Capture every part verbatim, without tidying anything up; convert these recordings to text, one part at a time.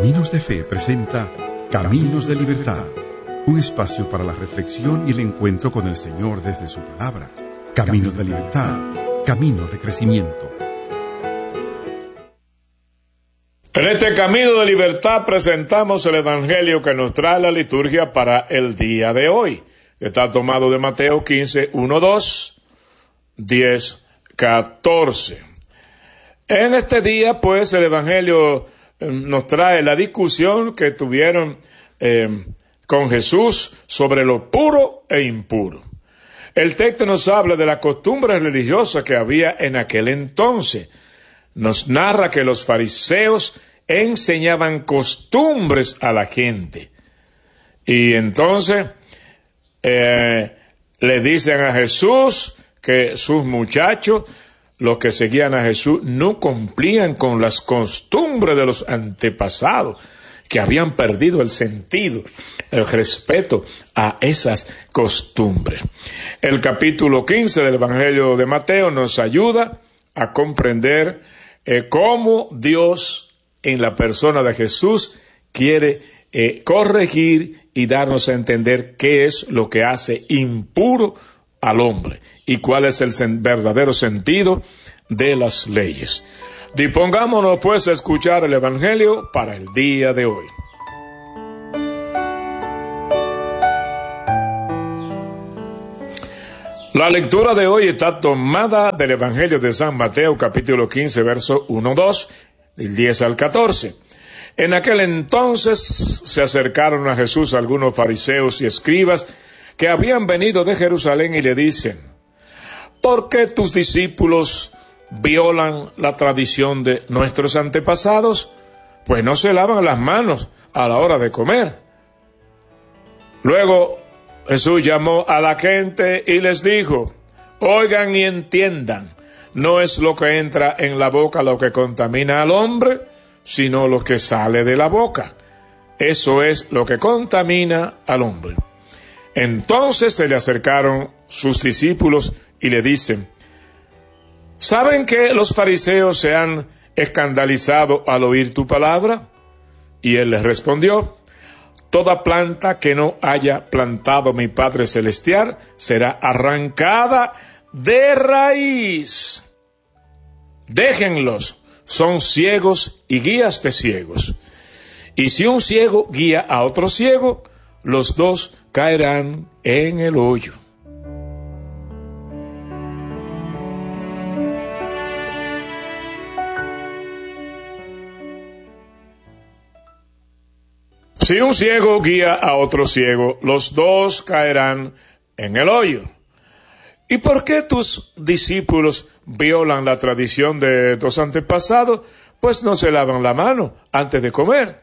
Caminos de Fe presenta Caminos de Libertad, un espacio para la reflexión y el encuentro con el Señor desde su palabra. Caminos de Libertad, caminos de crecimiento. En este Camino de Libertad presentamos el Evangelio que nos trae la liturgia para el día de hoy. Está tomado de Mateo quince, uno, dos, diez, catorce. En este día, pues, el Evangelio eh, nos trae la discusión que tuvieron eh, con Jesús sobre lo puro e impuro. El texto nos habla de la costumbre religiosa que había en aquel entonces. Nos narra que los fariseos enseñaban costumbres a la gente. Y entonces eh, le dicen a Jesús que sus muchachos, los que seguían a Jesús, no cumplían con las costumbres de los antepasados, que habían perdido el sentido, el respeto a esas costumbres. El capítulo quince del Evangelio de Mateo nos ayuda a comprender eh, cómo Dios, en la persona de Jesús, quiere eh, corregir y darnos a entender qué es lo que hace impuro al hombre y cuál es el sen- verdadero sentido de las leyes. Dispongámonos pues a escuchar el Evangelio para el día de hoy. La lectura de hoy está tomada del Evangelio de San Mateo, capítulo quince, verso uno, dos, del diez al catorce. En aquel entonces se acercaron a Jesús algunos fariseos y escribas que habían venido de Jerusalén y le dicen: ¿por qué tus discípulos violan la tradición de nuestros antepasados? Pues no se lavan las manos a la hora de comer. Luego Jesús llamó a la gente y les dijo: oigan y entiendan, no es lo que entra en la boca lo que contamina al hombre, sino lo que sale de la boca. Eso es lo que contamina al hombre. Entonces se le acercaron sus discípulos y le dicen: ¿saben que los fariseos se han escandalizado al oír tu palabra? Y él les respondió: toda planta que no haya plantado mi Padre Celestial será arrancada de raíz. Déjenlos, son ciegos y guías de ciegos. Y si un ciego guía a otro ciego, los dos caerán en el hoyo. Si un ciego guía a otro ciego, los dos caerán en el hoyo. ¿Y por qué tus discípulos violan la tradición de tus antepasados? Pues no se lavan la mano antes de comer.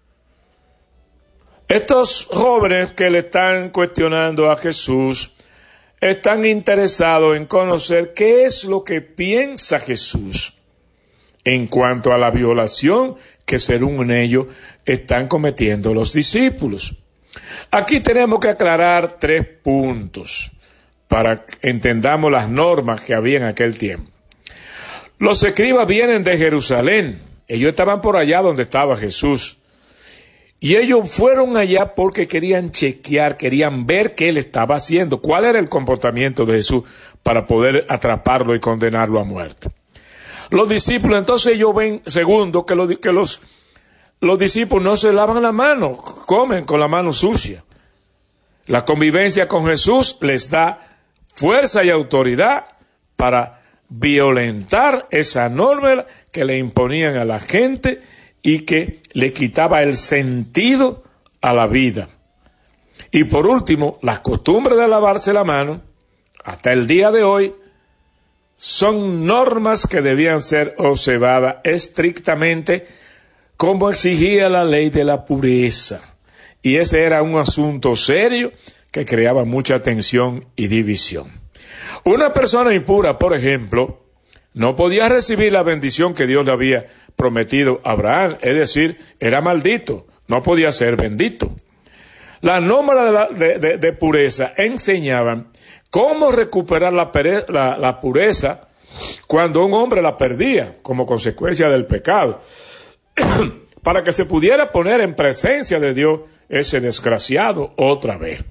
Estos jóvenes que le están cuestionando a Jesús están interesados en conocer qué es lo que piensa Jesús en cuanto a la violación que según ellos están cometiendo los discípulos. Aquí tenemos que aclarar tres puntos para que entendamos las normas que había en aquel tiempo. Los escribas vienen de Jerusalén. Ellos estaban por allá donde estaba Jesús. Y ellos fueron allá porque querían chequear, querían ver qué él estaba haciendo, cuál era el comportamiento de Jesús para poder atraparlo y condenarlo a muerte. Los discípulos, entonces ellos ven, segundo, que, los, que los, los discípulos no se lavan la mano, comen con la mano sucia. La convivencia con Jesús les da fuerza y autoridad para violentar esa norma que le imponían a la gente y que le quitaba el sentido a la vida. Y por último, las costumbres de lavarse la mano, hasta el día de hoy, son normas que debían ser observadas estrictamente como exigía la ley de la pureza. Y ese era un asunto serio que creaba mucha tensión y división. Una persona impura, por ejemplo, no podía recibir la bendición que Dios le había prometido a Abraham, es decir, era maldito, no podía ser bendito. Las normas de, la, de, de, de pureza enseñaban cómo recuperar la, pere, la, la pureza cuando un hombre la perdía como consecuencia del pecado. para que se pudiera poner en presencia de Dios ese desgraciado otra vez.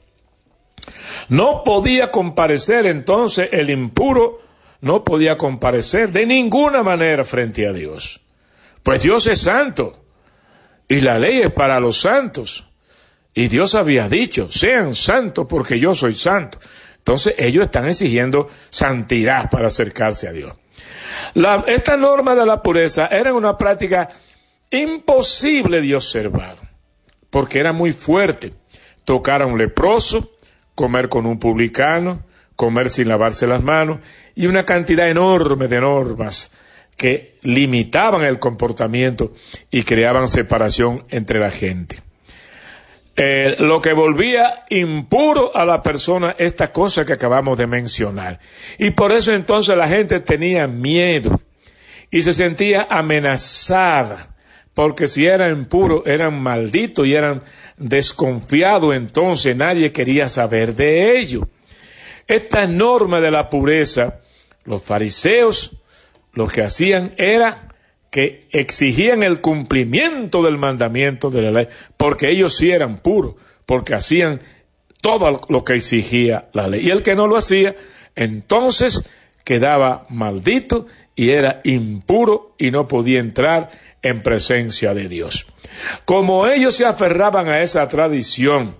No podía comparecer entonces el impuro, no podía comparecer de ninguna manera frente a Dios. Pues Dios es santo y la ley es para los santos. Y Dios había dicho, sean santos porque yo soy santo. Entonces ellos están exigiendo santidad para acercarse a Dios. La, esta norma de la pureza era una práctica imposible de observar, porque era muy fuerte. Tocar a un leproso, comer con un publicano, comer sin lavarse las manos, y una cantidad enorme de normas que limitaban el comportamiento y creaban separación entre la gente. Eh, lo que volvía impuro a la persona, esta cosa que acabamos de mencionar. Y por eso entonces la gente tenía miedo y se sentía amenazada, porque si eran impuros, eran malditos y eran desconfiados, entonces nadie quería saber de ello. Esta norma de la pureza, los fariseos lo que hacían era que exigían el cumplimiento del mandamiento de la ley, porque ellos sí eran puros, porque hacían todo lo que exigía la ley. Y el que no lo hacía, entonces quedaba maldito y era impuro y no podía entrar en presencia de Dios. Como ellos se aferraban a esa tradición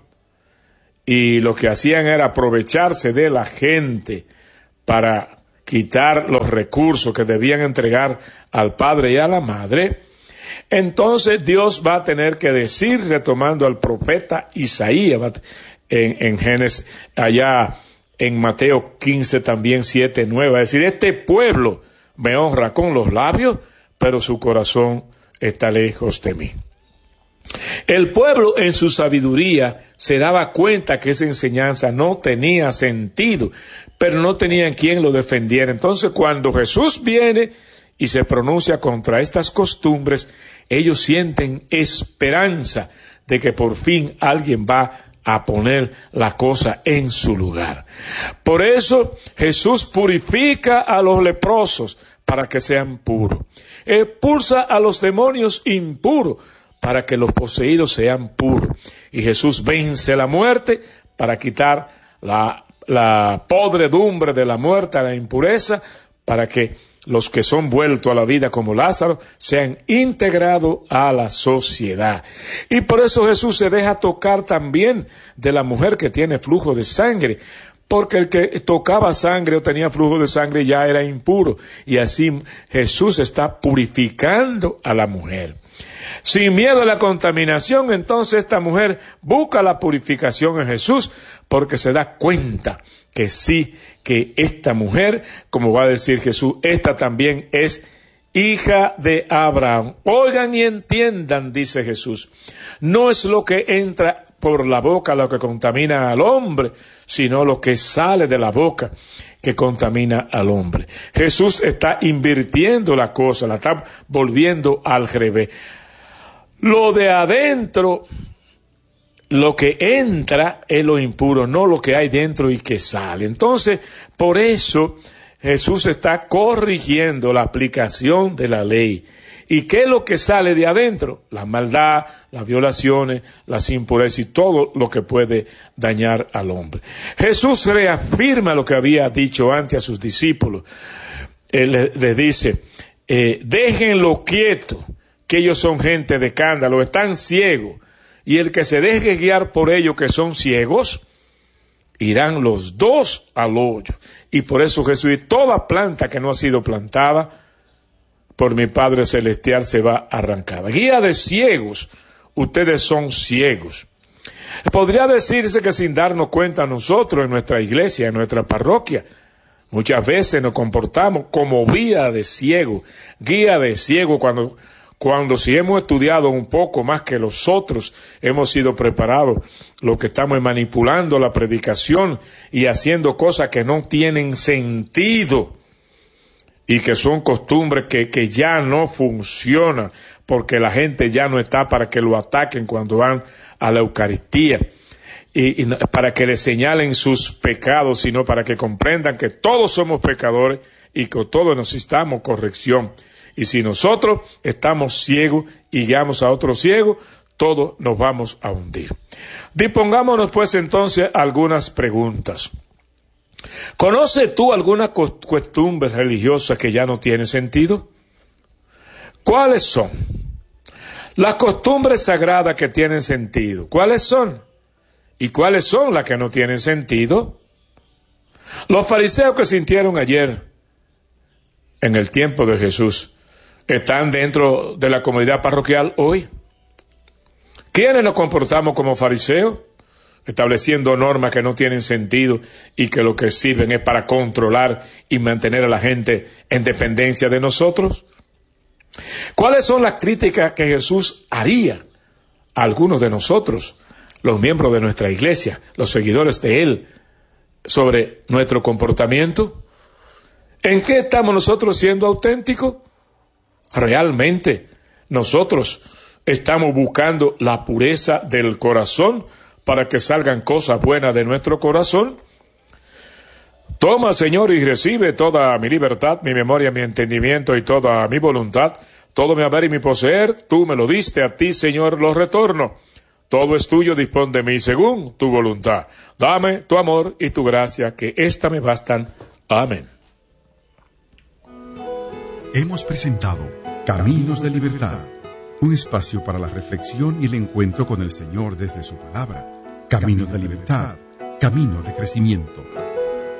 y lo que hacían era aprovecharse de la gente para quitar los recursos que debían entregar al padre y a la madre, entonces Dios va a tener que decir, retomando al profeta Isaías, en, en Génesis, allá en Mateo quince también, siete, nueve, va a decir, este pueblo me honra con los labios, pero su corazón está lejos de mí. El pueblo en su sabiduría se daba cuenta que esa enseñanza no tenía sentido, pero no tenían quien lo defendiera. Entonces cuando Jesús viene y se pronuncia contra estas costumbres, ellos sienten esperanza de que por fin alguien va a poner la cosa en su lugar. Por eso Jesús purifica a los leprosos para que sean puros. Expulsa a los demonios impuros para que los poseídos sean puros. Y Jesús vence la muerte para quitar la, la podredumbre de la muerte, la impureza, para que los que son vueltos a la vida como Lázaro sean integrados a la sociedad. Y por eso Jesús se deja tocar también de la mujer que tiene flujo de sangre, porque el que tocaba sangre o tenía flujo de sangre ya era impuro, y así Jesús está purificando a la mujer. Sin miedo a la contaminación, entonces esta mujer busca la purificación en Jesús, porque se da cuenta que sí, que esta mujer, como va a decir Jesús, esta también es hija de Abraham. Oigan y entiendan, dice Jesús, no es lo que entra por la boca lo que contamina al hombre, sino lo que sale de la boca que contamina al hombre. Jesús está invirtiendo la cosa, la está volviendo al revés. Lo de adentro, lo que entra es lo impuro, no lo que hay dentro y que sale. Entonces, por eso Jesús está corrigiendo la aplicación de la ley. ¿Y qué es lo que sale de adentro? La maldad, las violaciones, las impurezas y todo lo que puede dañar al hombre. Jesús reafirma lo que había dicho antes a sus discípulos. Él les le dice, eh, déjenlo quieto, que ellos son gente de escándalo, están ciegos. Y el que se deje guiar por ellos que son ciegos, irán los dos al hoyo. Y por eso Jesús dice, toda planta que no ha sido plantada por mi Padre Celestial se va arrancada. Guía de ciegos, ustedes son ciegos. Podría decirse que sin darnos cuenta nosotros en nuestra iglesia, en nuestra parroquia, muchas veces nos comportamos como guía de ciego, guía de ciego cuando... Cuando si hemos estudiado un poco más que los otros, hemos sido preparados, lo que estamos manipulando la predicación y haciendo cosas que no tienen sentido y que son costumbres que, que ya no funcionan, porque la gente ya no está para que lo ataquen cuando van a la Eucaristía y, y para que le señalen sus pecados, sino para que comprendan que todos somos pecadores y que todos necesitamos corrección. Y si nosotros estamos ciegos y guiamos a otros ciegos, todos nos vamos a hundir. Dispongámonos pues entonces a algunas preguntas. ¿Conoces tú alguna costumbre religiosa que ya no tiene sentido? ¿Cuáles son? Las costumbres sagradas que tienen sentido, ¿cuáles son? ¿Y cuáles son las que no tienen sentido? Los fariseos que sintieron ayer, en el tiempo de Jesús, ¿están dentro de la comunidad parroquial hoy? ¿Quiénes nos comportamos como fariseos? Estableciendo normas que no tienen sentido y que lo que sirven es para controlar y mantener a la gente en dependencia de nosotros. ¿Cuáles son las críticas que Jesús haría a algunos de nosotros, los miembros de nuestra iglesia, los seguidores de Él, sobre nuestro comportamiento? ¿En qué estamos nosotros siendo auténticos? ¿Realmente nosotros estamos buscando la pureza del corazón para que salgan cosas buenas de nuestro corazón? Toma, Señor, y recibe toda mi libertad, mi memoria, mi entendimiento y toda mi voluntad, todo mi haber y mi poseer. Tú me lo diste, a ti, Señor, lo retorno. Todo es tuyo, dispón de mí según tu voluntad. Dame tu amor y tu gracia, que ésta me bastan. Amén. Hemos presentado Caminos de Libertad, un espacio para la reflexión y el encuentro con el Señor desde su palabra. Caminos de Libertad, caminos de crecimiento.